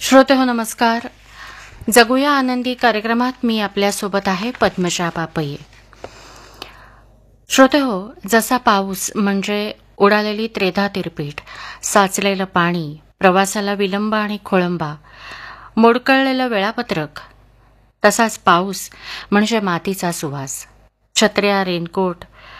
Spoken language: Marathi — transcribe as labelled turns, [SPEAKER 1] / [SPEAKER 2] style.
[SPEAKER 1] श्रोते हो नमस्कार. जगूया आनंदी कार्यक्रमात मी आपल्यासोबत आहे पद्मजा पापये. श्रोते हो, जसा पाऊस म्हणजे उडालेली त्रेधा तिरपीट, साचलेलं पाणी, प्रवासाला विलंब आणि खोळंबा, मोडकळलेलं वेळापत्रक, तसाच पाऊस म्हणजे मातीचा सुवास. छत्र्या, रेनकोट,